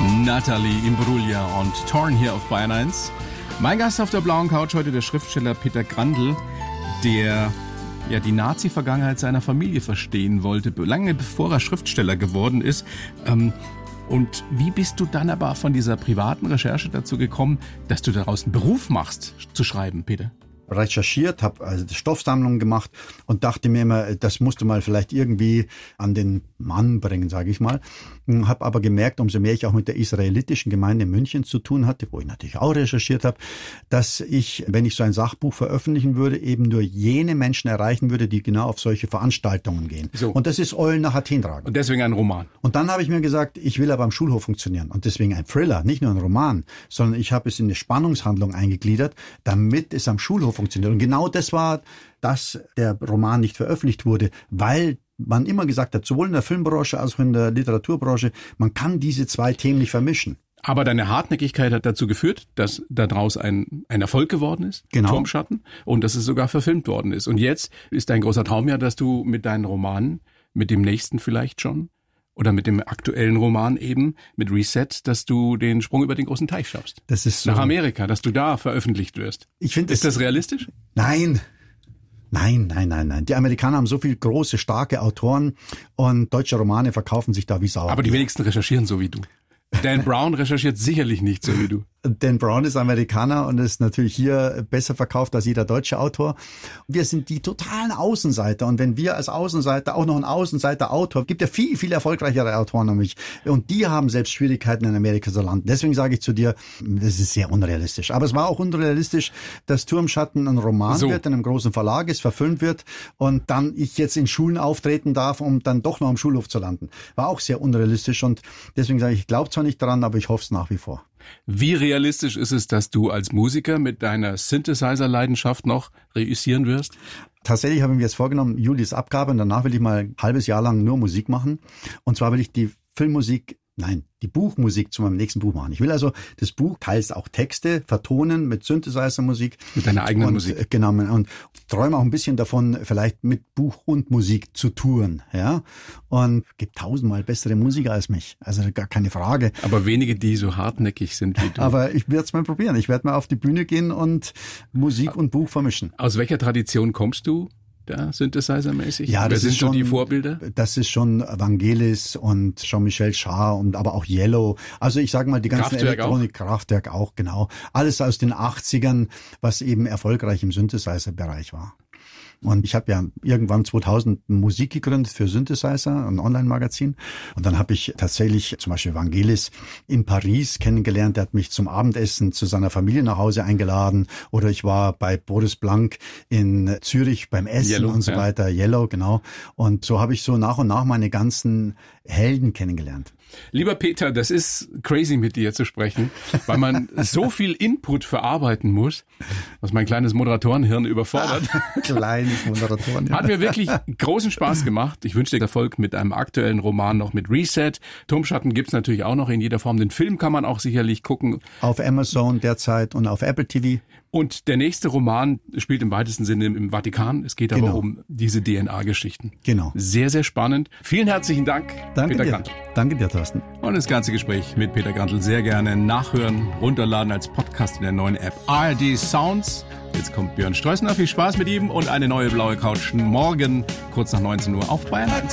Nathalie Imbruglia und Torn hier auf Bayern 1. Mein Gast auf der blauen Couch heute der Schriftsteller Peter Grandl, der ja die Nazi-Vergangenheit seiner Familie verstehen wollte, lange bevor er Schriftsteller geworden ist. Und wie bist du dann aber von dieser privaten Recherche dazu gekommen, dass du daraus einen Beruf machst, zu schreiben, Peter? Recherchiert, habe also Stoffsammlungen gemacht und dachte mir immer, das musst du mal vielleicht irgendwie an den Mann bringen, sage ich mal. Habe aber gemerkt, umso mehr ich auch mit der israelitischen Gemeinde in München zu tun hatte, wo ich natürlich auch recherchiert habe, dass ich, wenn ich so ein Sachbuch veröffentlichen würde, eben nur jene Menschen erreichen würde, die genau auf solche Veranstaltungen gehen. So. Und das ist Eulen nach Athen tragen. Und deswegen ein Roman. Und dann habe ich mir gesagt, ich will aber am Schulhof funktionieren. Und deswegen ein Thriller, nicht nur ein Roman, sondern ich habe es in eine Spannungshandlung eingegliedert, damit es am Schulhof funktioniert. Und genau das war, dass der Roman nicht veröffentlicht wurde, weil man immer gesagt hat, sowohl in der Filmbranche als auch in der Literaturbranche, man kann diese zwei Themen nicht vermischen. Aber deine Hartnäckigkeit hat dazu geführt, dass daraus ein Erfolg geworden ist, genau. Turmschatten, und dass es sogar verfilmt worden ist. Und jetzt ist dein großer Traum ja, dass du mit deinen Romanen, mit dem nächsten vielleicht schon, oder mit dem aktuellen Roman eben, mit Reset, dass du den Sprung über den großen Teich schaffst. Das ist so. Nach Amerika, dass du da veröffentlicht wirst. Ist das realistisch? Nein. Die Amerikaner haben so viele große, starke Autoren und deutsche Romane verkaufen sich da wie Sau. Aber die wenigsten recherchieren so wie du. Dan Brown recherchiert sicherlich nicht so wie du. Dan Brown ist Amerikaner und ist natürlich hier besser verkauft als jeder deutsche Autor. Wir sind die totalen Außenseiter. Und wenn wir als Außenseiter auch noch einen Außenseiter-Autor, gibt ja viel, viel erfolgreichere Autoren als mich. Und die haben selbst Schwierigkeiten in Amerika zu landen. Deswegen sage ich zu dir, das ist sehr unrealistisch. Aber es war auch unrealistisch, dass Turmschatten ein Roman wird, in einem großen Verlag ist, verfilmt wird und dann ich jetzt in Schulen auftreten darf, um dann doch noch am Schulhof zu landen. War auch sehr unrealistisch und deswegen sage ich glaube zwar nicht daran, aber ich hoffe es nach wie vor. Wie realistisch ist es, dass du als Musiker mit deiner Synthesizer-Leidenschaft noch reüssieren wirst? Tatsächlich habe ich mir jetzt vorgenommen, Juli ist Abgabe und danach will ich mal ein halbes Jahr lang nur Musik machen. Und zwar will ich die Buchmusik zu meinem nächsten Buch machen. Ich will also das Buch, teils auch Texte, vertonen mit Synthesizer-Musik. Mit deiner eigenen Musik. Genau, und träume auch ein bisschen davon, vielleicht mit Buch und Musik zu touren. Ja? Und gibt 1000-mal bessere Musiker als mich. Also gar keine Frage. Aber wenige, die so hartnäckig sind wie du. Aber ich werde es mal probieren. Ich werde mal auf die Bühne gehen und Musik und Buch vermischen. Aus welcher Tradition kommst du? Da Synthesizer-mäßig? Ja, Wer sind schon die Vorbilder? Das ist schon Vangelis und Jean-Michel Jarre und aber auch Yellow. Also ich sage mal die ganzen Kraftwerk auch, genau. Alles aus den 80ern, was eben erfolgreich im Synthesizer-Bereich war. Und ich habe ja irgendwann 2000 Musik gegründet für Synthesizer, ein Online-Magazin. Und dann habe ich tatsächlich zum Beispiel Vangelis in Paris kennengelernt. Der hat mich zum Abendessen zu seiner Familie nach Hause eingeladen. Oder ich war bei Boris Blank in Zürich beim Essen Yellow, und so weiter. Yellow, genau. Und so habe ich so nach und nach meine ganzen Helden kennengelernt. Lieber Peter, das ist crazy mit dir zu sprechen, weil man so viel Input verarbeiten muss, was mein kleines Moderatorenhirn überfordert. Kleines Moderatorenhirn. Hat mir wirklich großen Spaß gemacht. Ich wünsche dir Erfolg mit einem aktuellen Roman noch mit Reset. Turmschatten gibt's natürlich auch noch in jeder Form. Den Film kann man auch sicherlich gucken. Auf Amazon derzeit und auf Apple TV. Und der nächste Roman spielt im weitesten Sinne im Vatikan. Es geht aber um diese DNA-Geschichten. Genau. Sehr, sehr spannend. Vielen herzlichen Dank, Peter Grandl. Danke dir, Thorsten. Und das ganze Gespräch mit Peter Grandl sehr gerne nachhören, runterladen als Podcast in der neuen App ARD Sounds. Jetzt kommt Björn Streusner. Viel Spaß mit ihm und eine neue blaue Couch morgen kurz nach 19 Uhr auf Bayern 1.